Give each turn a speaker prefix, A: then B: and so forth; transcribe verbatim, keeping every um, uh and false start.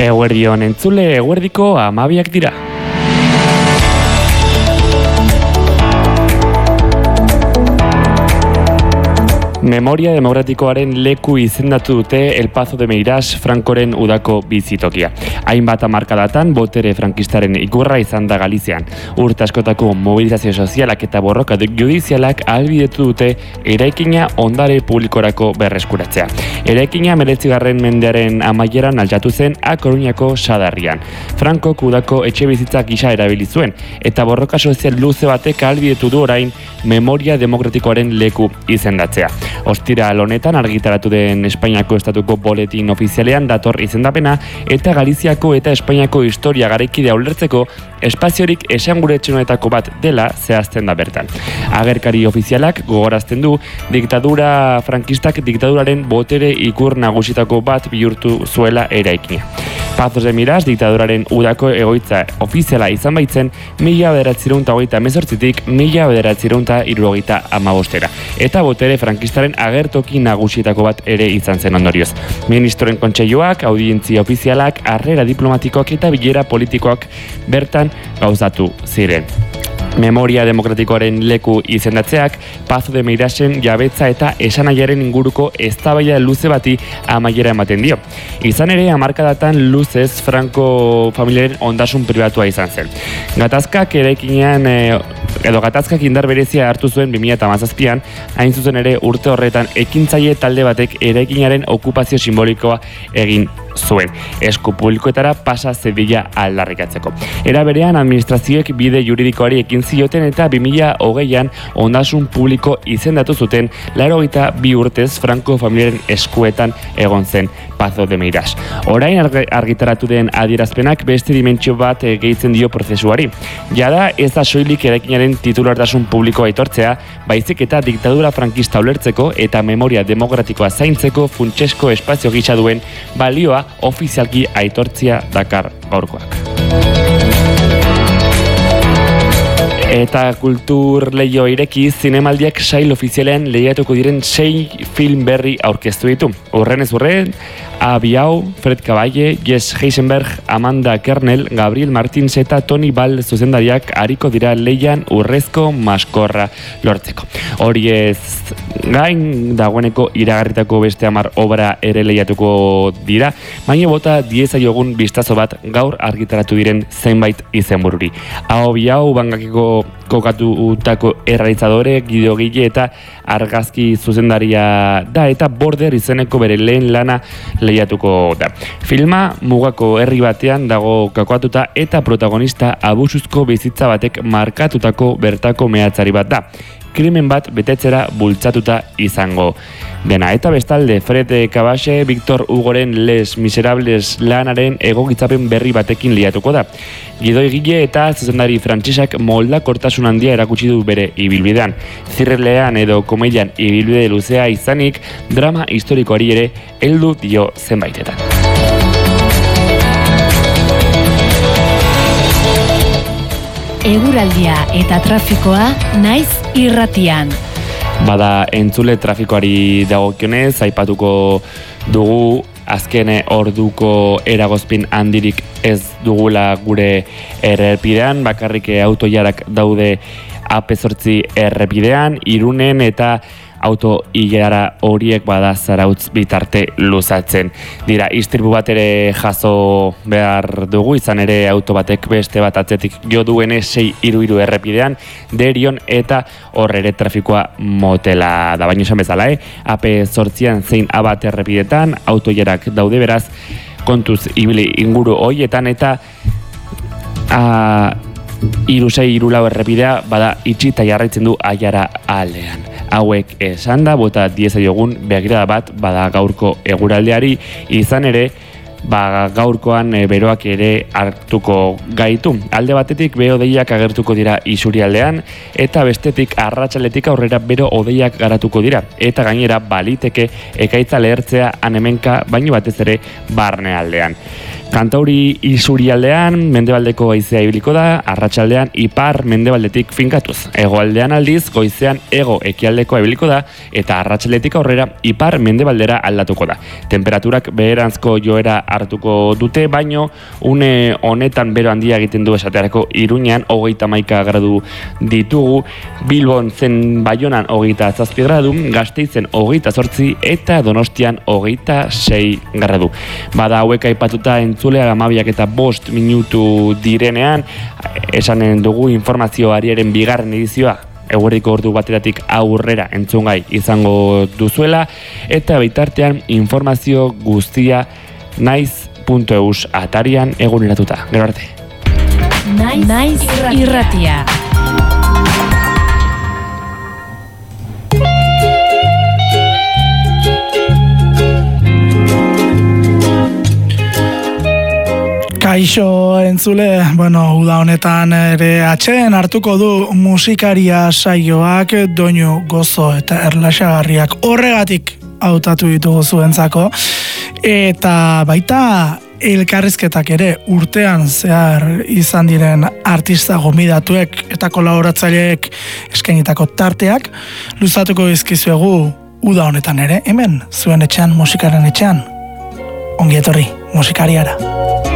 A: Eguerdion entzule, eguerdiko hamabiak dira. Memoria demokratikoaren leku izendatu dute El Pazo de Meirás Frankoren udako bizitokia. Hainbat hamarkadatan botere frankistaren ikurra izan da Galizian. Urte askotako mobilizazio sozialak eta borroka judizialak ahalbidetu dute eraikina ondare publikorako berreskuratzea. Eraikina hemeretzigarren mendearen amaieran altxatu zen A Coruñako Sadarrian. Frankok udako etxe bizitza gisa erabili zuen eta borroka sozial luze batek ahalbidetu du orain memoria demokratikoaren leku izendatzea. Ostiral honetan argitaratu den Espainiako estatuko boletin ofizialean dator izendapena eta Galiziako eta Espainiako historia garaikidea ulertzeko espaziorik esanguratsuenetako bat dela zehazten da bertan. Agerkari ofizialak gogorazten du diktadura frankistak diktaduraren botere ikur nagusitako bat bihurtu zuela eraikina. Pazos de Meirás diktaduraren udako egoitza ofiziala izan baitzen mila bederatziehun eta hogeita hemezortzitik mila bederatziehun eta hirurogeita hamabostera eta botere frankistaren agertoki nagusietako bat ere izan zen ondorioz. Ministroen kontseiluak, audientzia ofizialak, harrera diplomatikoak eta bilera politikoak bertan gauzatu ziren. Memoria demokratikoaren leku izendatzeak Pazo de Meirasen jabetza eta esanaiaren inguruko eztabaida luze bati amaiera ematen dio. Izan ere, hamarkadatan luzez Franco familiaren ondasun pribatua izan zen. Gatazkak eraikinean e, edo gatazkak indar berezia hartu zuen bi mila hamazazpian, hain zuzen ere urte horretan ekintzaile talde batek eraikinaren okupazio simbolikoa egin zuen, esku publikoetara pasa zedila aldarrikatzeko. Era berean, administrazioek bide juridikoari ekin zioten eta bi mila hogeian ondasun publiko izendatu zuten laurogeita bi urtez Franco familiaren eskuetan egon zen Pazo de Meirás. Orain argitaratu den adierazpenak beste dimentsio bat gehitzen dio prozesuari. Jada ez da soilik eraikinaren titulartasun publikoa aitortzea, baizik eta diktadura frankista ulertzeko eta memoria demokratikoa zaintzeko funtsezko espazio gisa duen balioa ofizialki aitortzia dakar gaurkoak. Eta kultur lehio ireki zinemaldiak sail ofizialean lehiatuko diren sei film berri aurkeztu ditu. Urrenez urren, Abiau, Fred Caballe, Jess Heisenberg, Amanda Kernel, Gabriel Martins eta Tony Ball zuzendariak ariko dira lehian urrezko maskorra lortzeko. Hori ez gain dagoeneko iragarritako beste hamar obra ere lehiatuko dira, baina bota diezaiogun bistazo bat gaur argitaratu diren zenbait izenbururi. Abiau bangakiko kokatutako errealizadore, gideogile eta argazki zuzendaria da eta Border izeneko bere lehen lana lehiatuko da. Filma mugako herri batean dago kokatuta eta protagonista abusuzko bizitza batek markatutako bertako mehatzari bat da. Krimen bat betetzera bultzatuta izango dena. Eta bestalde, Fred Caballe, Victor Hugoren Les Miserables lanaren egokitzapen berri batekin liatuko da. Gidoigile eta zuzendari frantsesak moldakortasun handia erakutsi du bere ibilbidean. Zirrelean edo komedian ibilbide luzea izanik, drama historikoari ere heldu dio zenbaitetan.
B: Eguraldia eta trafikoa naiz irratian.
A: Bada entzule trafikoari dagokionez, aipatuko dugu azken orduko eragozpin handirik ez dugula gure errepidean, bakarrik autoilarak daude A P zortzi errepidean, Irunen eta auto ilara horiek bada Zarautz bitarte luzatzen dira. Istripu bat ere jaso behar dugu, izan ere auto batek beste bat atzetik jo duene sei hiru hiru errepidean, Derion eta hor ere trafikoa motela da. Baina esan bezala, eh? A P zortzian zein A bat errepidetan, autoilarak daude beraz, kontuz ibili inguru hoietan eta a, hiru sei hiru lau errepidea bada itxi eta jarraitzen du aiara aldean. Hauek esan da, bota diezaiogun begirada bat bada gaurko eguraldeari, izan ere ba, gaurkoan e, beroak ere hartuko gaitu. Alde batetik bero odeiak agertuko dira isurialdean eta bestetik arratsaletik aurrera bero odeiak garatuko dira eta gainera baliteke ekaitza lehertzea anemenka baino batez ere barnealdean. Kantauri isurialdean mendebaldeko haizea ibiliko da, arratsaldean ipar mendebaldetik finkatuz. Hegoaldean aldiz goizean hego ekialdeko ibiliko da eta arratsaletik aurrera ipar mendebaldera aldatuko da. Temperaturak beheranzko joera hartuko dute, baino une honetan bero handia egiten du esaterako Iruñan hogeita hamaika gradu ditugu, Bilbon zen Baionan hogeita zazpi gradu, Gasteizen hogeita zortzi eta Donostian hogeita sei gradu. Bada hauek aipatuta entzulea hamabiak eta bost minutu direnean, esanen dugu informazio ariaren bigarren edizioa eguerdiko ordu bateratik aurrera entzungai izango duzuela, eta bitartean informazio guztia naiz puntu eus atarian eguneratuta. Gero arte.
B: Naiz irratia.
C: Kaixo entzule, bueno, uda honetan ere atxeen hartuko du musikaria saioak doinu gozo eta erlaxagarriak horregatik hautatu ditugu zuentzako, eta baita elkarrizketak ere urtean zehar izan diren artista gomidatuek eta kolaboratzaileek eskainitako tarteak luzatuko dizkizuegu uda honetan ere, hemen zuen etxean, musikaren etxean. Ongi etorri musikariara.